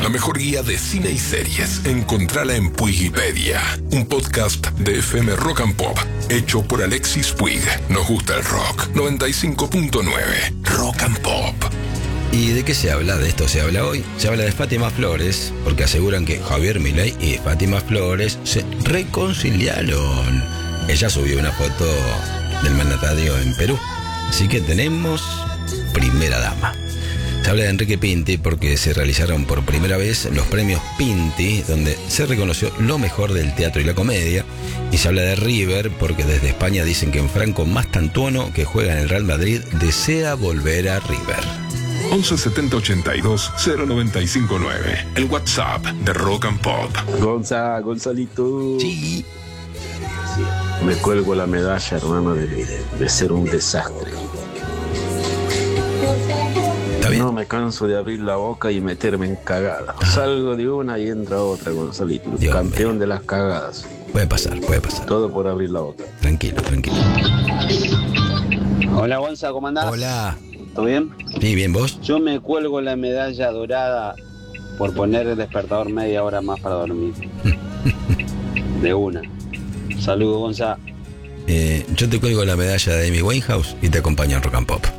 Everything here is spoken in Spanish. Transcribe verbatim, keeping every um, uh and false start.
la mejor guía de cine y series. Encontrala en Puigipedia, un podcast de F M Rock and Pop, hecho por Alexis Puig. Nos gusta el rock. noventa y cinco punto nueve Rock and Pop. ¿Y de qué se habla? De esto se habla hoy. Se habla de Fátima Flores, porque aseguran que Javier Milei y Fátima Flores se reconciliaron. Ella subió una foto del mandatario en Perú. Así que tenemos primera dama. Se habla de Enrique Pinti porque se realizaron por primera vez los premios Pinti, donde se reconoció lo mejor del teatro y la comedia. Y se habla de River porque desde España dicen que en Franco Mastantuono, que juega en el Real Madrid, desea volver a River. once setenta ochenta y dos cero noventa y cinco nueve, el WhatsApp de Rock and Pop. Gonza, Gonzalito. Sí. Me cuelgo la medalla, hermano, de, de, de ser un desastre. ¿Está bien? No me canso de abrir la boca y meterme en cagadas. Salgo de una y entra otra, Gonzalito. Dios Campeón mío. de las cagadas. Puede pasar, puede pasar. Todo por abrir la boca. Tranquilo, tranquilo. Hola Gonza, ¿cómo andás? Hola. ¿Todo bien? Sí, bien, ¿vos? Yo me cuelgo la medalla dorada por poner el despertador media hora más para dormir. De una. Saludos, Gonza. Eh, yo te cuelgo la medalla de Amy Winehouse y te acompaño en Rock and Pop.